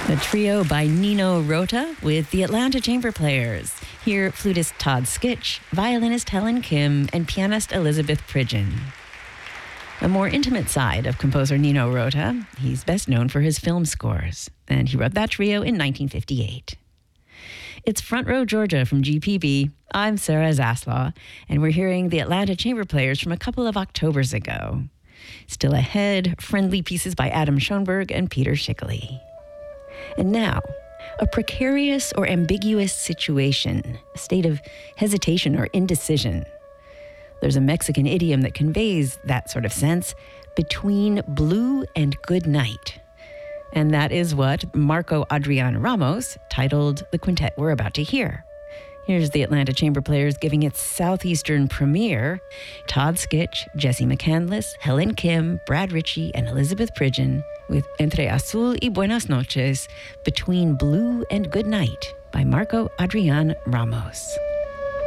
The trio by Nino Rota with the Atlanta Chamber Players. Here, flutist Todd Skitch, violinist Helen Kim, and pianist Elizabeth Pridgeon. The more intimate side of composer Nino Rota, he's best known for his film scores, and he wrote that trio in 1958. It's Front Row Georgia from GPB. I'm Sarah Zaslaw, and we're hearing the Atlanta Chamber Players from a couple of Octobers ago. Still ahead, friendly pieces by Adam Schoenberg and Peter Schickele. And now, a precarious or ambiguous situation, a state of hesitation or indecision. There's a Mexican idiom that conveys that sort of sense, between blue and good night. And that is what Marco Adrian Ramos titled the quintet we're about to hear. Here's the Atlanta Chamber Players giving its Southeastern premiere. Todd Skitch, Jesse McCandless, Helen Kim, Brad Ritchie, and Elizabeth Pridgeon with Entre Azul y Buenas Noches, Between Blue and Good Night by Marco Adrian Ramos.